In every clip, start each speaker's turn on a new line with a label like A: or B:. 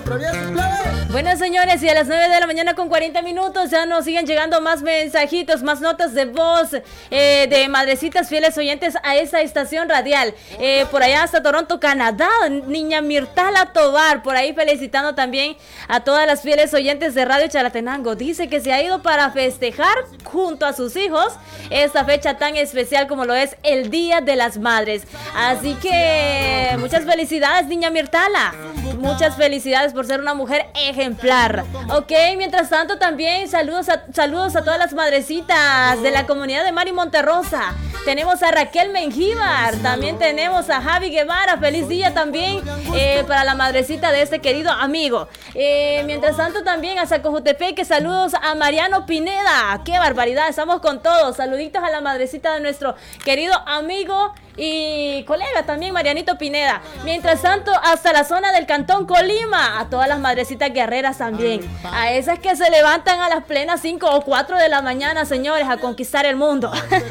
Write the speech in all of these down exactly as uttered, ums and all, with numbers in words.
A: Bueno, señores, y a las nueve de la mañana con cuarenta minutos ya nos siguen llegando más mensajitos, más notas de voz eh, de madrecitas fieles oyentes a esta estación radial. Eh, por allá hasta Toronto, Canadá, niña Mirtala Tobar, por ahí felicitando también a todas las fieles oyentes de Radio Chalatenango. Dice que se ha ido para festejar junto a sus hijos esta fecha tan especial como lo es el Día de las Madres. Así que muchas felicidades, niña Mirtala. Muchas felicidades por ser una mujer ejemplar. Ok, mientras tanto también saludos a, saludos a todas las madrecitas de la comunidad de Mari Monterrosa. Tenemos a Raquel Mengíbar, también tenemos a Javi Guevara. Feliz día también eh, para la madrecita de este querido amigo. Eh, mientras tanto también a Zacojutepec, saludos a Mariano Pineda. ¡Qué barbaridad! Estamos con todos. Saluditos a la madrecita de nuestro querido amigo y colega también, Marianito Pineda. Mientras tanto, hasta la zona del Cantón Colima, a todas las madrecitas guerreras también, a esas que se levantan a las plenas cinco o cuatro de la mañana, señores, a conquistar el mundo.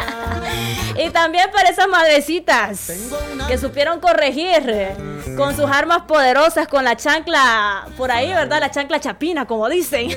A: Y también para esas madrecitas que supieron corregir con sus armas poderosas, con la chancla por ahí, ¿verdad? La chancla chapina, como dicen.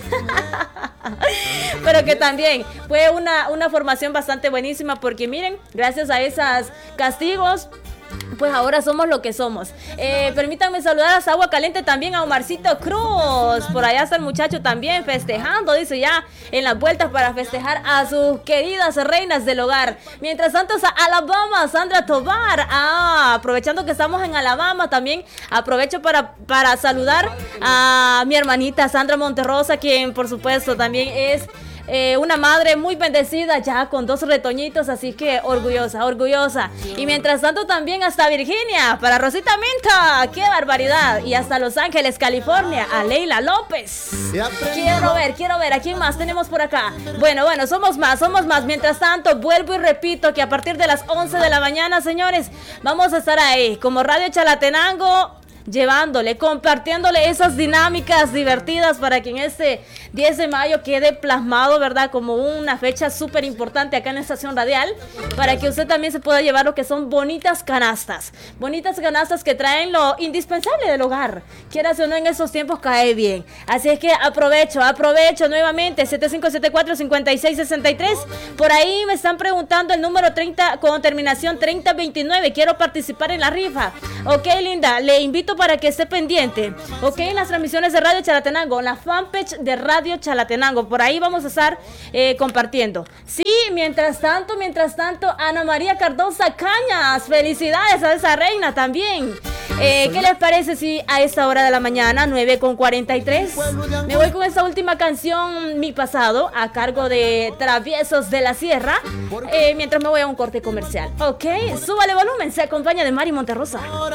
A: Pero que también fue una, una formación bastante buenísima, porque miren, gracias a esos castigos, pues ahora somos lo que somos. Eh, permítanme saludar a Agua Caliente también, a Omarcito Cruz. Por allá está el muchacho también festejando, dice, ya en las vueltas para festejar a sus queridas reinas del hogar. Mientras tanto, a Alabama, Sandra Tobar. Ah, aprovechando que estamos en Alabama, también aprovecho para, para saludar a mi hermanita Sandra Monterrosa, quien por supuesto también es Eh, una madre muy bendecida, ya con dos retoñitos, así que orgullosa, orgullosa. Y mientras tanto también hasta Virginia, para Rosita Minta, qué barbaridad. Y hasta Los Ángeles, California, a Leila López. Quiero ver, quiero ver, ¿a quién más tenemos por acá? Bueno, bueno, somos más, somos más. Mientras tanto, vuelvo y repito que a partir de las once de la mañana, señores, vamos a estar ahí, como Radio Chalatenango, llevándole, compartiéndole esas dinámicas divertidas para que en este diez de mayo quede plasmado, ¿verdad? Como una fecha súper importante acá en la estación radial, para que usted también se pueda llevar lo que son bonitas canastas. Bonitas canastas que traen lo indispensable del hogar. Quieras o no, en esos tiempos cae bien. Así es que aprovecho, aprovecho nuevamente, siete cinco siete cuatro, cinco seis seis tres. Por ahí me están preguntando el número treinta con terminación treinta veintinueve. Quiero participar en la rifa. Ok, linda, le invito para que esté pendiente, ok, en las transmisiones de Radio Chalatenango, la fanpage de Radio Chalatenango, por ahí vamos a estar eh, compartiendo. Sí, mientras tanto, mientras tanto, Ana María Cardosa Cañas, felicidades a esa reina también. Eh, ¿Qué les parece si a esta hora de la mañana, nueve con cuarenta y tres, me voy con esta última canción, Mi Pasado, a cargo de Traviesos de la Sierra, eh, mientras me voy a un corte comercial? Ok, súbale volumen, se acompaña de Mari Monterrosa.